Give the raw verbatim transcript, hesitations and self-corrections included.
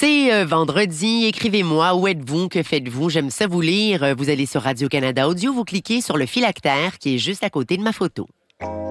C'est euh, vendredi. Écrivez-moi. Où êtes-vous? Que faites-vous? J'aime ça vous lire. Vous allez sur Radio-Canada Audio, vous cliquez sur le phylactère qui est juste à côté de ma photo.